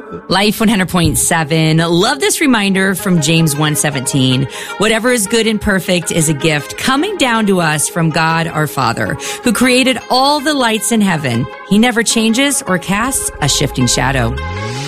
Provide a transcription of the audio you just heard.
Life 100.7. Love this reminder from James 1:17. Whatever is good and perfect is a gift coming down to us from God our Father, who created all the lights in heaven. He never changes or casts a shifting shadow.